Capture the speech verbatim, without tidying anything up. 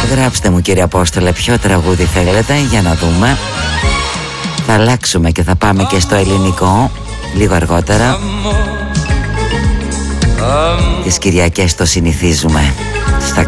Γράψτε μου, κύριε Απόστολε, ποιο τραγούδι θέλετε για να δούμε. Θα αλλάξουμε και θα πάμε και στο ελληνικό λίγο αργότερα. Τις Κυριακές το συνηθίζουμε στα